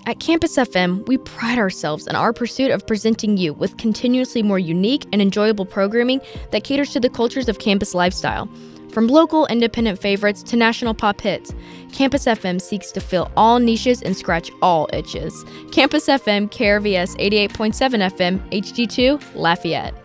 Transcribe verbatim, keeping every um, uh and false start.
At Campus F M, we pride ourselves in our pursuit of presenting you with continuously more unique and enjoyable programming that caters to the cultures of campus lifestyle. From local independent favorites to national pop hits, Campus F M seeks to fill all niches and scratch all itches. Campus F M, K R V S eighty-eight point seven F M, H D two, Lafayette.